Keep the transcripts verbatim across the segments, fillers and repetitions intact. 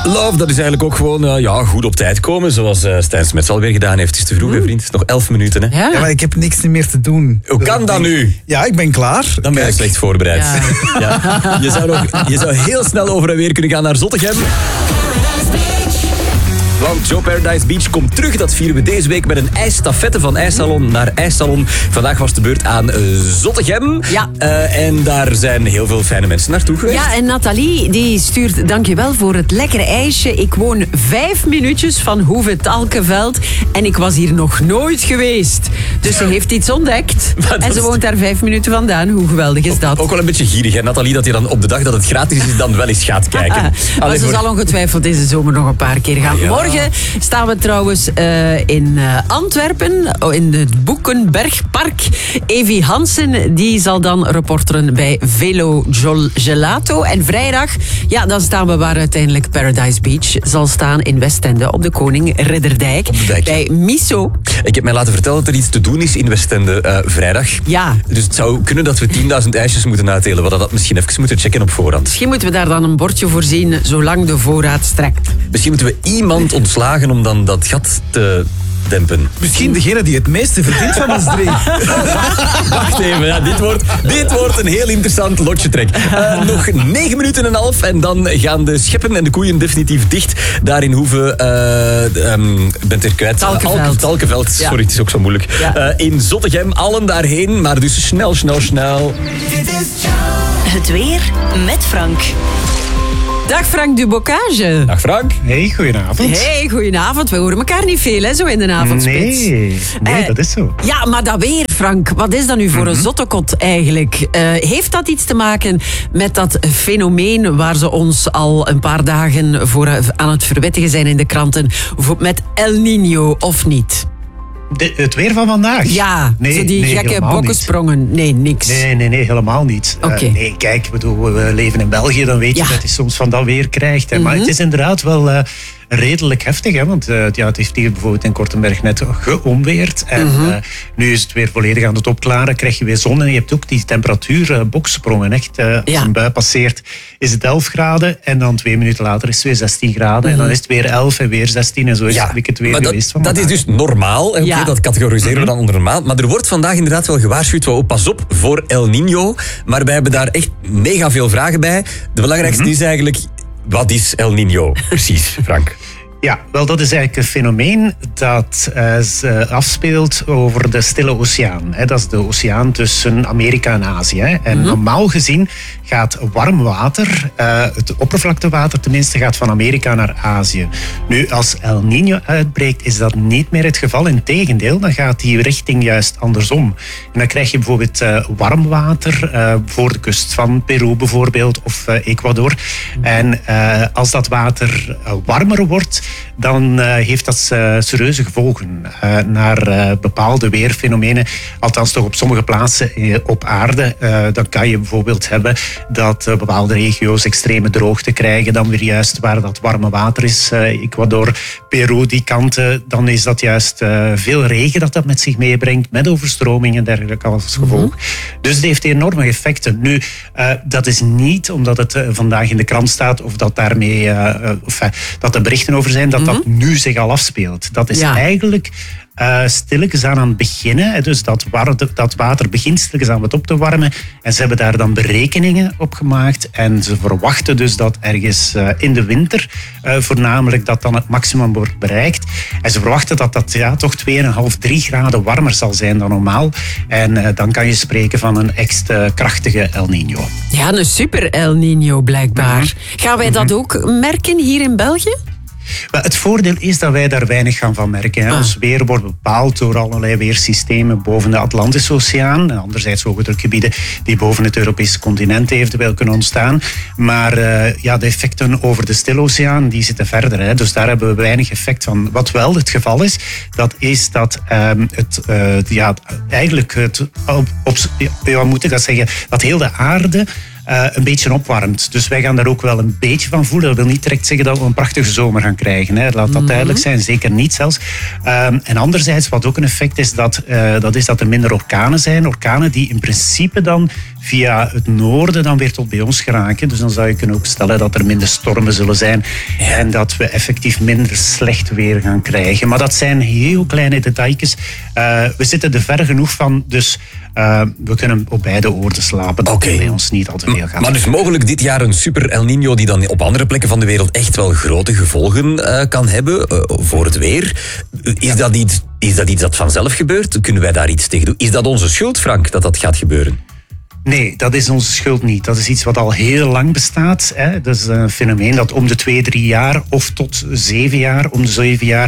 Love, dat is eigenlijk ook gewoon uh, ja, goed op tijd komen. Zoals uh, Stijn Smets alweer gedaan heeft. Het is te vroeg, mm. hè, vriend. Het is nog elf minuten. Hè? Ja. ja, maar ik heb niks meer te doen. Hoe kan dat nu? Ja, ik ben klaar. Dan ben je slecht voorbereid. Ja. Ja. Je, zou nog, je zou heel snel over en weer kunnen gaan naar Zottegem. Want Joe Paradise Beach komt terug. Dat vieren we deze week met een ijsstafette van ijssalon naar ijssalon. Vandaag was de beurt aan uh, Zottegem. Ja. Uh, en daar zijn heel veel fijne mensen naartoe geweest. Ja, en Nathalie die stuurt dankjewel voor het lekkere ijsje. Ik woon vijf minuutjes van Hoeve-Talkenveld en ik was hier nog nooit geweest. Dus ze heeft iets ontdekt. En ze woont daar vijf minuten vandaan. Hoe geweldig is dat? Ook, ook wel een beetje gierig, hè, Nathalie, dat je dan op de dag dat het gratis is dan wel eens gaat kijken. Ah, maar ze voor... zal ongetwijfeld deze zomer nog een paar keer gaan. Ja. Morgen staan we trouwens uh, in uh, Antwerpen, in het Boekenbergpark. Evi Hansen, die zal dan reporteren bij Velo Gelato. En vrijdag, ja, dan staan we waar uiteindelijk Paradise Beach zal staan in Westende op de Koning Ridderdijk. Bij Miso. Ik heb mij laten vertellen dat er iets te doen is in Westende uh, vrijdag. Ja. Dus het zou kunnen dat we tienduizend ijsjes moeten uitdelen. We hadden dat misschien even moeten checken op voorhand. Misschien moeten we daar dan een bordje voor zien, zolang de voorraad strekt. Misschien moeten we iemand ontslagen om dan dat gat te dempen. Misschien degene die het meeste verdient van ons drie. Wacht even, ja, dit, wordt, dit wordt een heel interessant lotjetrek. Uh, nog negen minuten en een half en dan gaan de scheppen en de koeien definitief dicht. Daar in Hoeve, uh, um, bent er kwijt. Talkenveld. Talkenveld, sorry, ja. Het is ook zo moeilijk. Ja. Uh, in Zottegem, allen daarheen, maar dus snel, snel, snel. Het weer met Frank. Dag Frank Dubocage. Dag Frank. Hey, goedenavond. Hey, goedenavond. We horen elkaar niet veel, hè, zo in de avondspits. Nee, nee uh, dat is zo. Ja, maar dat weer, Frank. Wat is dat nu voor mm-hmm. een zottekot eigenlijk? Uh, heeft dat iets te maken met dat fenomeen waar ze ons al een paar dagen voor aan het verwittigen zijn in de kranten, met El Niño of niet? De, het weer van vandaag? Ja, nee, zo die nee, gekke bokkensprongen. Nee, niks. Nee, nee, nee, helemaal niet. Okay. Uh, nee, kijk, bedoel, we leven in België, dan weet je ja. dat je soms van dat weer krijgt. Hè. Mm-hmm. Maar het is inderdaad wel uh, redelijk heftig, hè, want uh, ja, het heeft hier bijvoorbeeld in Kortenberg net geonweerd. En mm-hmm. uh, nu is het weer volledig aan het opklaren, krijg je weer zon. En je hebt ook die temperatuur, uh, boksprongen. Echt, uh, als ja. een bui passeert, is het elf graden. En dan twee minuten later is het weer zestien graden. Mm-hmm. En dan is het weer elf en weer zestien. En zo is ja. het weer maar geweest. Dat, dat is dus normaal. Okay, ja. Dat categoriseren we dan onder een maand. Maar er wordt vandaag inderdaad wel gewaarschuwd. Wow, pas op voor El Niño. Maar wij hebben daar echt mega veel vragen bij. De belangrijkste mm-hmm. is eigenlijk, wat is El Niño? Precies, Frank. Ja, wel, dat is eigenlijk een fenomeen dat uh, afspeelt over de Stille Oceaan. Hè. Dat is de oceaan tussen Amerika en Azië. Hè. En mm-hmm. normaal gezien gaat warm water, uh, het oppervlaktewater tenminste, gaat van Amerika naar Azië. Nu, als El Niño uitbreekt, is dat niet meer het geval. Integendeel, dan gaat die richting juist andersom. En dan krijg je bijvoorbeeld uh, warm water uh, voor de kust van Peru bijvoorbeeld, of uh, Ecuador. En uh, als dat water uh, warmer wordt, dan uh, heeft dat uh, serieuze gevolgen uh, naar uh, bepaalde weerfenomenen. Althans toch op sommige plaatsen uh, op aarde. Uh, dan kan je bijvoorbeeld hebben dat uh, bepaalde regio's extreme droogte krijgen. Dan weer juist waar dat warme water is. Uh, Ecuador, Peru, die kanten. Dan is dat juist uh, veel regen dat dat met zich meebrengt. Met overstromingen en dergelijke als gevolg. Mm-hmm. Dus het heeft enorme effecten. Nu, uh, dat is niet omdat het uh, vandaag in de krant staat of dat daarmee uh, of, uh, dat er berichten over zijn dat mm-hmm. dat nu zich al afspeelt. Dat is ja. eigenlijk uh, stilletjes aan aan het beginnen. Dus dat, war, dat water begint stilletjes aan wat op te warmen. En ze hebben daar dan berekeningen op gemaakt. En ze verwachten dus dat ergens uh, in de winter uh, voornamelijk dat dan het maximum wordt bereikt. En ze verwachten dat dat ja, toch twee komma vijf, drie graden warmer zal zijn dan normaal. En uh, dan kan je spreken van een extra krachtige El Niño. Ja, een super El Niño blijkbaar. Mm-hmm. Gaan wij dat ook merken hier in België? Het voordeel is dat wij daar weinig gaan van merken. Ah. Ons weer wordt bepaald door allerlei weersystemen boven de Atlantische Oceaan. En anderzijds hoge drukgebieden die boven het Europese continent eventueel kunnen ontstaan. Maar uh, ja, de effecten over de Stille Oceaan die zitten verder. Hè. Dus daar hebben we weinig effect van. Wat wel het geval is, dat is dat um, het, uh, ja, eigenlijk het, op, op, ja, moet ik dat zeggen, dat heel de aarde Uh, een beetje opwarmt. Dus wij gaan daar ook wel een beetje van voelen. Dat wil niet direct zeggen dat we een prachtige zomer gaan krijgen. Hè. Laat dat mm-hmm. duidelijk zijn. Zeker niet zelfs. Um, en anderzijds, wat ook een effect is, dat, uh, dat is dat er minder orkanen zijn. Orkanen die in principe dan via het noorden dan weer tot bij ons geraken. Dus dan zou je kunnen ook stellen dat er minder stormen zullen zijn en dat we effectief minder slecht weer gaan krijgen. Maar dat zijn heel kleine detailjes. Uh, we zitten er ver genoeg van, dus uh, we kunnen op beide oorden slapen. Dat Oké. bij ons niet al te veel gaat. Maar dus mogelijk dit jaar een super El Niño die dan op andere plekken van de wereld echt wel grote gevolgen uh, kan hebben uh, voor het weer. Is, ja. dat iets, is dat iets dat vanzelf gebeurt? Kunnen wij daar iets tegen doen? Is dat onze schuld, Frank, dat dat gaat gebeuren? Nee, dat is onze schuld niet. Dat is iets wat al heel lang bestaat. Hè. Dat is een fenomeen dat om de twee, drie jaar of tot zeven jaar, om de zeven jaar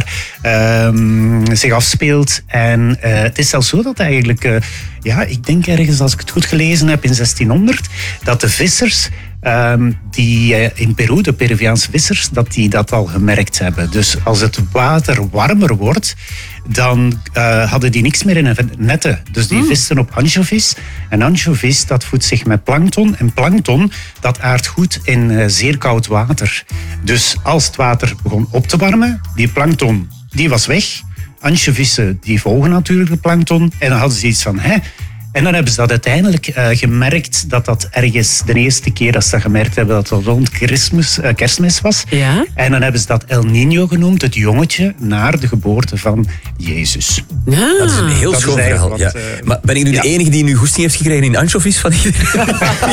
um, zich afspeelt. En uh, het is zelfs zo dat eigenlijk, uh, ja, ik denk ergens, als ik het goed gelezen heb, in zestienhonderd, dat de vissers Um, die uh, in Peru, de Peruviaanse vissers, dat die dat al gemerkt hebben. Dus als het water warmer wordt, dan uh, hadden die niks meer in hun netten. Dus die mm. visten op anchovies. En anchovies, dat voedt zich met plankton. En plankton, dat aardt goed in uh, zeer koud water. Dus als het water begon op te warmen, die plankton, die was weg. Anchovissen, die volgen natuurlijk de plankton. En dan hadden ze iets van, hè... En dan hebben ze dat uiteindelijk uh, gemerkt dat dat ergens de eerste keer dat ze dat gemerkt hebben dat het rond kerstmis, uh, kerstmis was. Ja? En dan hebben ze dat El Niño genoemd, het jongetje, naar de geboorte van Jezus. Ja. Dat is een heel Dat schoon is verhaal. wat, Ja. uh, Maar ben ik nu ja. de enige die nu goesting heeft gekregen in anchovies van iedereen?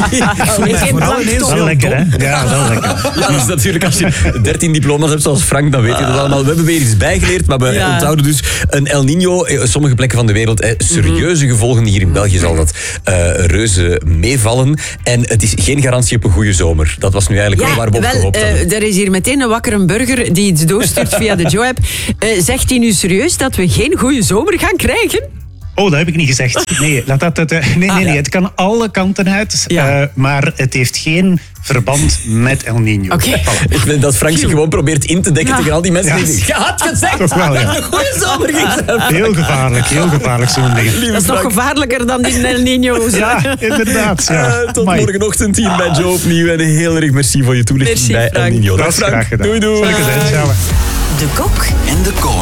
Vooral ineens Wel heel lekker, dom. hè? Ja, wel lekker. Ja, dat is natuurlijk als je dertien diploma's hebt zoals Frank, dan weet je dat allemaal. We hebben weer iets bijgeleerd, maar we Ja. onthouden dus een El Niño. Op sommige plekken van de wereld, eh, serieuze gevolgen. Hier in België zal dat uh, reuze meevallen. En het is geen garantie op een goede zomer. Dat was nu eigenlijk wel waar we op wel, gehoopt hadden. uh, er is hier meteen een wakkere burger die iets doorstuurt via de Joe-app. Uh, zegt hij nu serieus dat we geen goede zomer gaan krijgen? Oh, dat heb ik niet gezegd. Nee, laat dat, het, uh, nee, nee, Ah, nee, ja. het kan alle kanten uit. Ja. Uh, maar het heeft geen verband met El Niño. Oké. Voilà. Ik vind dat Frank zich gewoon probeert in te dekken Ja. tegen al die mensen Ja. die zeggen, je had gezegd Toch wel, dat ja. het een goede zomer ging zijn. Heel gevaarlijk, heel gevaarlijk zo'n ding. Lieve Dat is nog Frank. gevaarlijker dan die El Niño's. Ja, inderdaad. Ja. Uh, tot Amai. morgenochtend tien bij Joe opnieuw. En heel erg merci voor je toelichting Merci, bij El Frank. Niño. Dat Dag is graag Frank. gedaan. Doei doei. Lekker zijn, ciao. De kok En de koning.